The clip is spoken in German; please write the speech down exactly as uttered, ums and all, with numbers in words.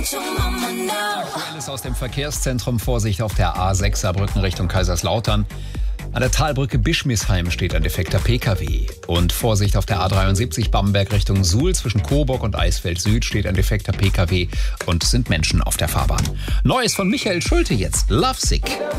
Alles aus dem Verkehrszentrum. Vorsicht auf der A sechs Saarbrücken Richtung Kaiserslautern. An der Talbrücke Bischmisheim steht ein defekter P K W. Und Vorsicht auf der A dreiundsiebzig Bamberg Richtung Suhl. Zwischen Coburg und Eisfeld Süd steht ein defekter P K W und sind Menschen auf der Fahrbahn. Neues von Michael Schulte jetzt. Lovesick.